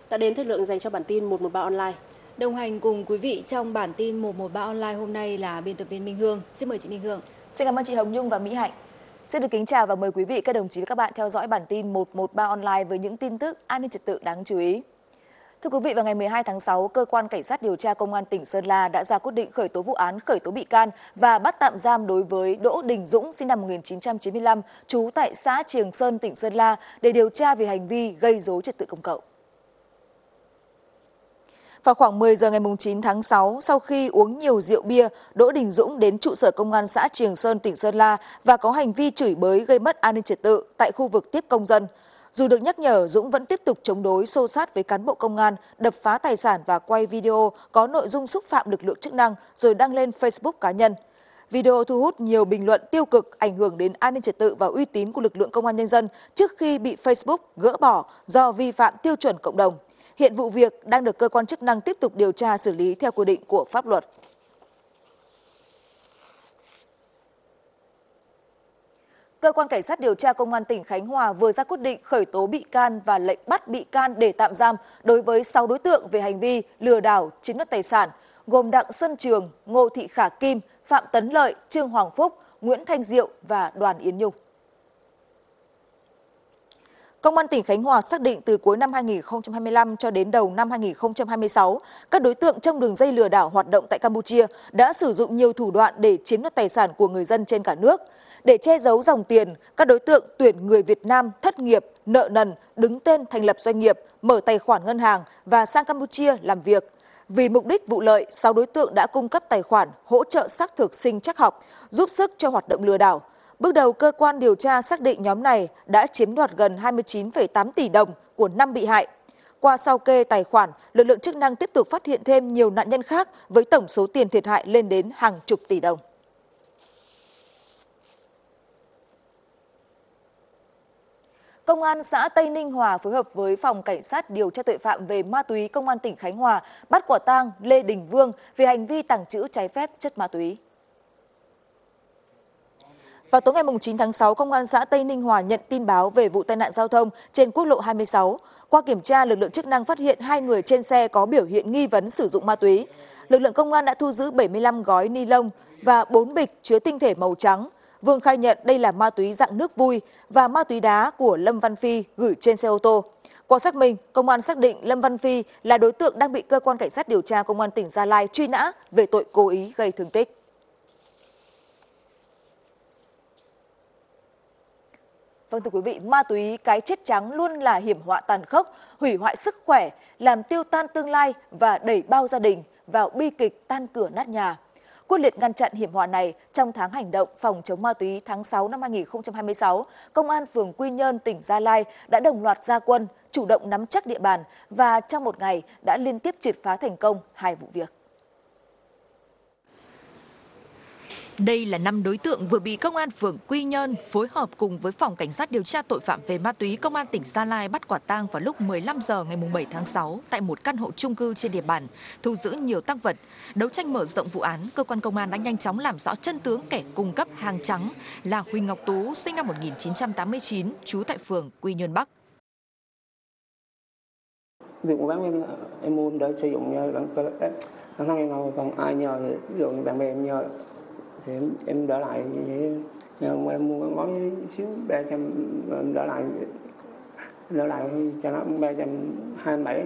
Đã đến thời lượng dành cho bản tin 113 online. Đồng hành cùng quý vị trong bản tin 113 online hôm nay là biên tập viên Minh Hương. Xin mời chị Minh Hương. Xin cảm ơn chị Hồng Nhung và Mỹ Hạnh. Xin được kính chào và mời quý vị, các đồng chí và các bạn theo dõi bản tin 113 online với những tin tức an ninh trật tự đáng chú ý. Thưa quý vị, vào ngày 12 tháng 6, Cơ quan Cảnh sát điều tra Công an tỉnh Sơn La đã ra quyết định khởi tố vụ án, khởi tố bị can và bắt tạm giam đối với Đỗ Đình Dũng, sinh năm 1995, trú tại xã Triềng Sơn, tỉnh Sơn La để điều tra về hành vi gây rối trật tự công cộng. Vào khoảng 10 giờ ngày 9 tháng 6, sau khi uống nhiều rượu bia, Đỗ Đình Dũng đến trụ sở công an xã Triềng Sơn, tỉnh Sơn La và có hành vi chửi bới gây mất an ninh trật tự tại khu vực tiếp công dân. Dù được nhắc nhở, Dũng vẫn tiếp tục chống đối, xô xát với cán bộ công an, đập phá tài sản và quay video có nội dung xúc phạm lực lượng chức năng rồi đăng lên Facebook cá nhân. Video thu hút nhiều bình luận tiêu cực, ảnh hưởng đến an ninh trật tự và uy tín của lực lượng công an nhân dân trước khi bị Facebook gỡ bỏ do vi phạm tiêu chuẩn cộng đồng. Hiện vụ việc đang được cơ quan chức năng tiếp tục điều tra xử lý theo quy định của pháp luật. Cơ quan Cảnh sát điều tra Công an tỉnh Khánh Hòa vừa ra quyết định khởi tố bị can và lệnh bắt bị can để tạm giam đối với 6 đối tượng về hành vi lừa đảo chiếm đoạt tài sản, gồm Đặng Xuân Trường, Ngô Thị Khả Kim, Phạm Tấn Lợi, Trương Hoàng Phúc, Nguyễn Thanh Diệu và Đoàn Yến Nhung. Công an tỉnh Khánh Hòa xác định từ cuối năm 2025 cho đến đầu năm 2026, các đối tượng trong đường dây lừa đảo hoạt động tại Campuchia đã sử dụng nhiều thủ đoạn để chiếm đoạt tài sản của người dân trên cả nước. Để che giấu dòng tiền, các đối tượng tuyển người Việt Nam thất nghiệp, nợ nần, đứng tên thành lập doanh nghiệp, mở tài khoản ngân hàng và sang Campuchia làm việc. Vì mục đích vụ lợi, 6 đối tượng đã cung cấp tài khoản hỗ trợ xác thực sinh trắc học, giúp sức cho hoạt động lừa đảo. Bước đầu, cơ quan điều tra xác định nhóm này đã chiếm đoạt gần 29,8 tỷ đồng của 5 bị hại. Qua sao kê tài khoản, lực lượng chức năng tiếp tục phát hiện thêm nhiều nạn nhân khác với tổng số tiền thiệt hại lên đến hàng chục tỷ đồng. Công an xã Tây Ninh Hòa phối hợp với Phòng Cảnh sát điều tra tội phạm về ma túy Công an tỉnh Khánh Hòa bắt quả tang Lê Đình Vương về hành vi tàng trữ trái phép chất ma túy. Vào tối ngày 9 tháng 6, Công an xã Tây Ninh Hòa nhận tin báo về vụ tai nạn giao thông trên quốc lộ 26. Qua kiểm tra, lực lượng chức năng phát hiện 2 người trên xe có biểu hiện nghi vấn sử dụng ma túy. Lực lượng công an đã thu giữ 75 gói ni lông và 4 bịch chứa tinh thể màu trắng. Vương khai nhận đây là ma túy dạng nước vui và ma túy đá của Lâm Văn Phi gửi trên xe ô tô. Qua xác minh, công an xác định Lâm Văn Phi là đối tượng đang bị cơ quan cảnh sát điều tra Công an tỉnh Gia Lai truy nã về tội cố ý gây thương tích. Vâng, thưa quý vị, ma túy cái chết trắng luôn là hiểm họa tàn khốc, hủy hoại sức khỏe, làm tiêu tan tương lai và đẩy bao gia đình vào bi kịch tan cửa nát nhà. Quyết liệt ngăn chặn hiểm họa này, trong tháng hành động phòng chống ma túy tháng 6 năm 2026, Công an phường Quy Nhơn, tỉnh Gia Lai đã đồng loạt ra quân, chủ động nắm chắc địa bàn và trong một ngày đã liên tiếp triệt phá thành công 2 vụ việc. Đây là 5 đối tượng vừa bị Công an phường Quy Nhơn phối hợp cùng với Phòng Cảnh sát điều tra tội phạm về ma túy Công an tỉnh Gia Lai bắt quả tang vào lúc 15 giờ ngày 7 tháng 6 tại một căn hộ chung cư trên địa bàn, thu giữ nhiều tang vật. Đấu tranh mở rộng vụ án, cơ quan công an đã nhanh chóng làm rõ chân tướng kẻ cung cấp hàng trắng là Huỳnh Ngọc Tú, sinh năm 1989, trú tại phường Quy Nhơn Bắc. Việc mua bán em mua để sử dụng bản thân em thôi, còn ai nhờ thì ví dụ bạn bè em nhờ thì em đỡ lại, vậy nhờ em mua gói xíu 300 đỡ lại cho nó 327.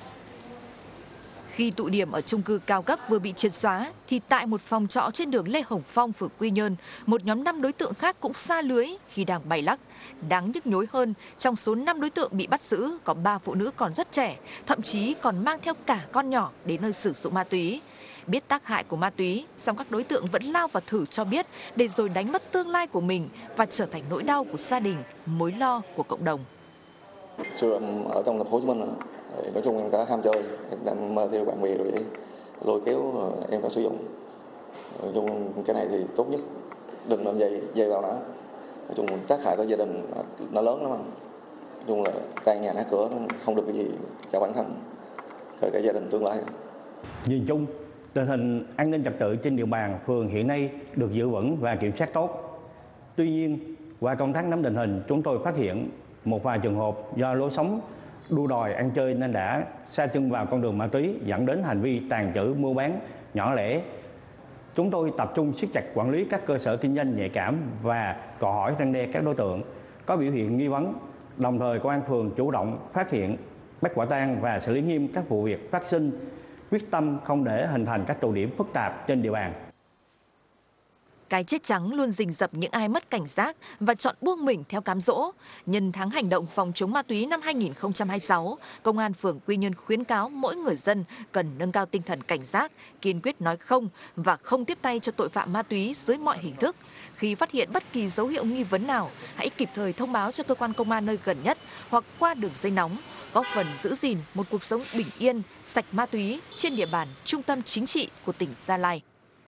Khi tụ điểm ở chung cư cao cấp vừa bị triệt xóa, thì tại một phòng trọ trên đường Lê Hồng Phong, phường Quy Nhơn, một nhóm 5 đối tượng khác cũng sa lưới khi đang bay lắc. Đáng nhức nhối hơn, trong số 5 đối tượng bị bắt giữ, có 3 phụ nữ còn rất trẻ, thậm chí còn mang theo cả con nhỏ đến nơi sử dụng ma túy. Biết tác hại của ma túy, song các đối tượng vẫn lao vào thử cho biết để rồi đánh mất tương lai của mình và trở thành nỗi đau của gia đình, mối lo của cộng đồng. Xưa em ở trong thành phố Hồ Chí Minh, nói chung em cả ham chơi, em đang mơ theo bạn bè rồi vậy, lôi kéo em vào sử dụng. Nói chung cái này thì tốt nhất đừng nên dây vào nó. Nói chung tác hại tới gia đình nó lớn lắm. Nói chung là tan nhà nát cửa, nó không được cái gì cho bản thân, kể cả gia đình tương lai. Nhìn chung, tình hình an ninh trật tự trên địa bàn phường hiện nay được giữ vững và kiểm soát tốt. Tuy nhiên, qua công tác nắm tình hình, chúng tôi phát hiện một vài trường hợp do lối sống đua đòi ăn chơi nên đã sa chân vào con đường ma túy, dẫn đến hành vi tàn trữ, mua bán nhỏ lẻ. Chúng tôi tập trung siết chặt quản lý các cơ sở kinh doanh nhạy cảm và cò hỏi răn đe các đối tượng có biểu hiện nghi vấn. Đồng thời, công an phường chủ động phát hiện, bắt quả tang và xử lý nghiêm các vụ việc phát sinh, quyết tâm không để hình thành các tụ điểm phức tạp trên địa bàn. Cái chết trắng luôn rình rập những ai mất cảnh giác và chọn buông mình theo cám dỗ. Nhân tháng hành động phòng chống ma túy năm 2026, Công an phường Quy Nhơn khuyến cáo mỗi người dân cần nâng cao tinh thần cảnh giác, kiên quyết nói không và không tiếp tay cho tội phạm ma túy dưới mọi hình thức. Khi phát hiện bất kỳ dấu hiệu nghi vấn nào, hãy kịp thời thông báo cho cơ quan công an nơi gần nhất hoặc qua đường dây nóng, góp phần giữ gìn một cuộc sống bình yên, sạch ma túy trên địa bàn trung tâm chính trị của tỉnh Gia Lai.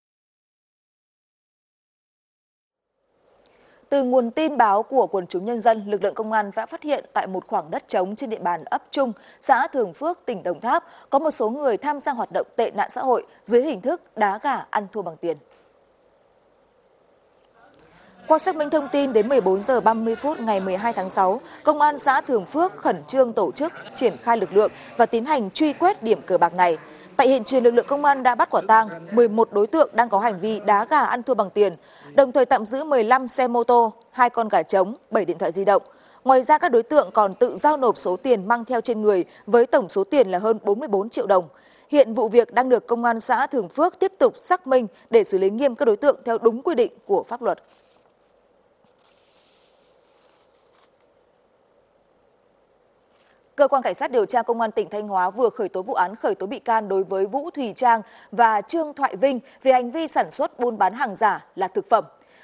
Từ nguồn tin báo của quần chúng nhân dân, lực lượng công an đã phát hiện tại một khoảng đất trống trên địa bàn ấp Trung, xã Thường Phước, tỉnh Đồng Tháp, có một số người tham gia hoạt động tệ nạn xã hội dưới hình thức đá gà ăn thua bằng tiền. Qua xác minh thông tin, đến 14 giờ 30 phút ngày 12 tháng 6, Công an xã Thường Phước khẩn trương tổ chức, triển khai lực lượng và tiến hành truy quét điểm cờ bạc này. Tại hiện trường, lực lượng công an đã bắt quả tang 11 đối tượng đang có hành vi đá gà ăn thua bằng tiền, đồng thời tạm giữ 15 xe mô tô, 2 con gà trống, 7 điện thoại di động. Ngoài ra, các đối tượng còn tự giao nộp số tiền mang theo trên người với tổng số tiền là hơn 44 triệu đồng. Hiện vụ việc đang được Công an xã Thường Phước tiếp tục xác minh để xử lý nghiêm các đối tượng theo đúng quy định của pháp luật. Cơ quan Cảnh sát điều tra Công an tỉnh Thanh Hóa vừa khởi tố vụ án khởi tố bị can đối với Vũ Thùy Trang và Trương Thoại Vinh về hành vi sản xuất buôn bán hàng giả là thực phẩm.